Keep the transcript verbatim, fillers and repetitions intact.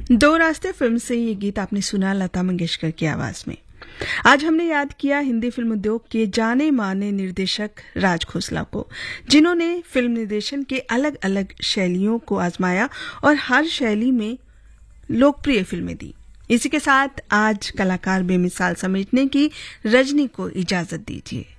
दो रास्ते फिल्म से ये गीत आपने सुना लता मंगेशकर की आवाज में। आज हमने याद किया हिंदी फिल्म उद्योग के जाने माने निर्देशक राज खोसला को, जिन्होंने फिल्म निर्देशन के अलग अलग शैलियों को आजमाया और हर शैली में लोकप्रिय फिल्में दी। इसी के साथ आज कलाकार बेमिसाल समेटने की रजनी को इजाजत दीजिए।